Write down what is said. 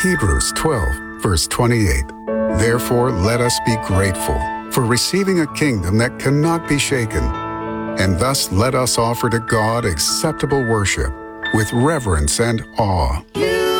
Hebrews 12, verse 28. Therefore, let us be grateful for receiving a kingdom that cannot be shaken, and thus let us offer to God acceptable worship with reverence and awe.